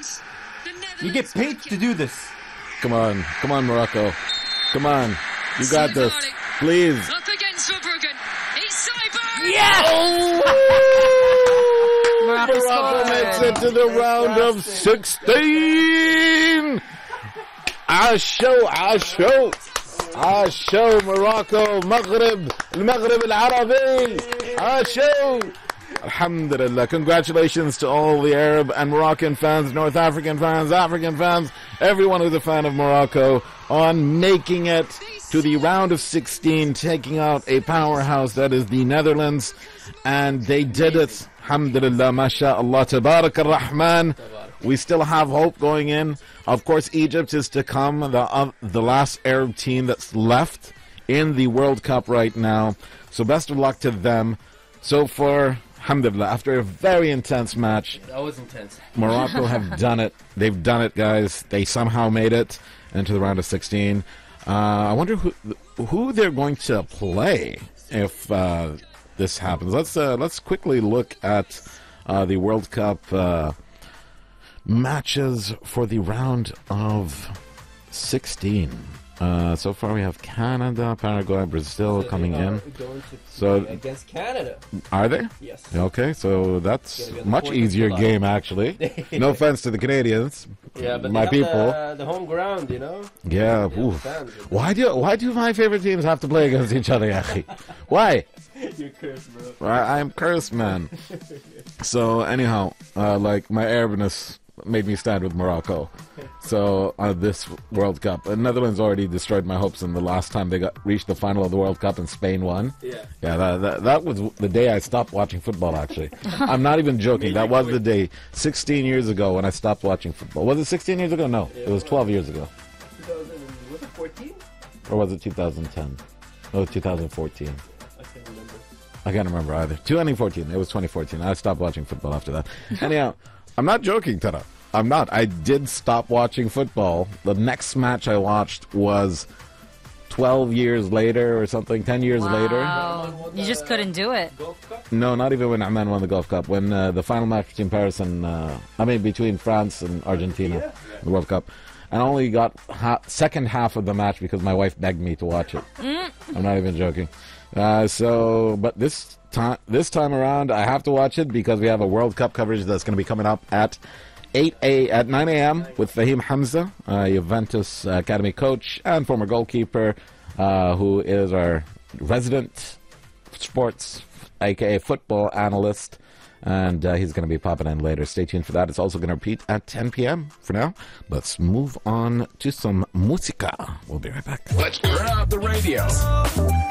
You get paid to do this. Come on, Morocco. Come on, you got this. Please. Up against Verbruggen. It's Cyber. Yes! Morocco makes it to the round of 16. عاشوا Morocco المغرب العربي عاشوا. Alhamdulillah. Congratulations to all the Arab and Moroccan fans, North African fans, African fans, everyone who's a fan of Morocco on making it to the round of 16, taking out a powerhouse that is the Netherlands. And they did it. Alhamdulillah, mashallah, tabarak ar-Rahman. We still have hope going in. Of course, Egypt is to come, the last Arab team that's left in the World Cup right now. So best of luck to them. So far, alhamdulillah, after a very intense match. That was intense. Morocco have done it. They've done it, guys. They somehow made it into the round of 16. I wonder who they're going to play if this happens. Let's quickly look at the World Cup matches for the round of 16. So far we have Canada, Paraguay, Brazil coming in. So against Canada. Are they? Yes. Okay, so that's much easier game actually. No offense to the Canadians. Yeah, but my people. The home ground, you know. Yeah. Why do my favorite teams have to play against each other, Yahi? Why? You're cursed, bro. I'm cursed, man. So anyhow, like my Arabness made me stand with Morocco. So this World Cup, Netherlands already destroyed my hopes in the last time they reached the final of the World Cup and Spain won. Yeah, that was the day I stopped watching football, actually. I'm not even joking. That was the day 16 years ago when I stopped watching football. Was it 16 years ago? No, it was 12 years ago. Was it 14? Or was it 2010? No, 2014. I can't remember either. 2014. It was 2014. I stopped watching football after that. Anyhow, I'm not joking, Tara. I'm not. I did stop watching football. The next match I watched was 12 years later or something, 10 years later. You just couldn't do it. No, not even when Amman won the Gulf Cup. When the final match between between France and Argentina, the World Cup. And I only got second half of the match because my wife begged me to watch it. I'm not even joking. But this time around, I have to watch it because we have a World Cup coverage that's going to be coming up at 9 a.m. with Fahim Hamza, Juventus Academy coach and former goalkeeper, who is our resident sports, aka football analyst. And he's going to be popping in later. Stay tuned for that. It's also going to repeat at 10 p.m. For now, let's move on to some música. We'll be right back. Let's grab the radio.